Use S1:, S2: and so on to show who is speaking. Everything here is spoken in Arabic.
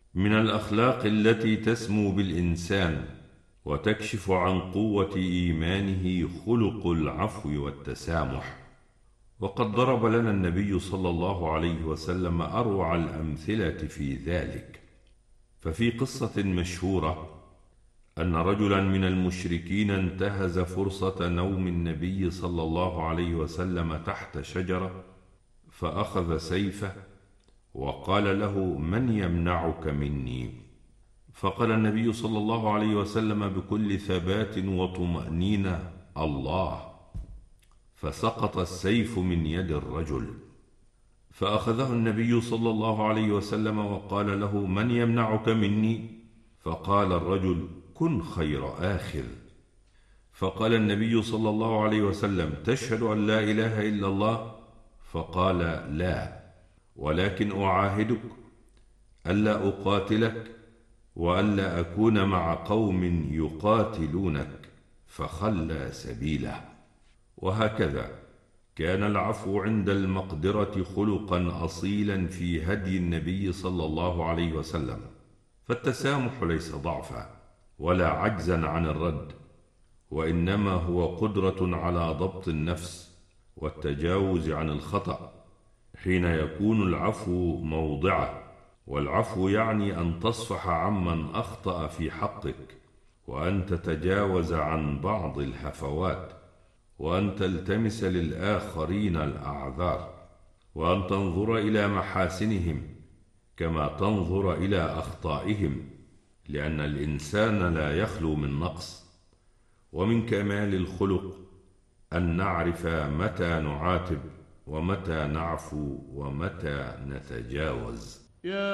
S1: من الأخلاق التي تسمو بالإنسان وتكشف عن قوة إيمانه خلق العفو والتسامح. وقد ضرب لنا النبي صلى الله عليه وسلم أروع الأمثلة في ذلك. ففي قصة مشهورة أن رجلا من المشركين انتهز فرصة نوم النبي صلى الله عليه وسلم تحت شجرة، فأخذ سيفه وقال له: من يمنعك مني؟ فقال النبي صلى الله عليه وسلم بكل ثبات وطمأنينة: الله. فسقط السيف من يد الرجل، فأخذه النبي صلى الله عليه وسلم وقال له: من يمنعك مني؟ فقال الرجل: كن خير آخذ. فقال النبي صلى الله عليه وسلم: تشهد أن لا إله إلا الله؟ فقال: لا، ولكن أعاهدك ألا أقاتلك وألا أكون مع قوم يقاتلونك. فخلى سبيله. وهكذا كان العفو عند المقدرة خلقا أصيلا في هدي النبي صلى الله عليه وسلم. فالتسامح ليس ضعفا ولا عجزا عن الرد، وإنما هو قدرة على ضبط النفس والتجاوز عن الخطأ حين يكون العفو موضعه. والعفو يعني أن تصفح عمن أخطأ في حقك، وأن تتجاوز عن بعض الهفوات، وأن تلتمس للآخرين الأعذار، وأن تنظر إلى محاسنهم كما تنظر إلى أخطائهم، لأن الإنسان لا يخلو من نقص. ومن كمال الخلق أن نعرف متى نعاتب ومتى نعفو ومتى نتجاوز.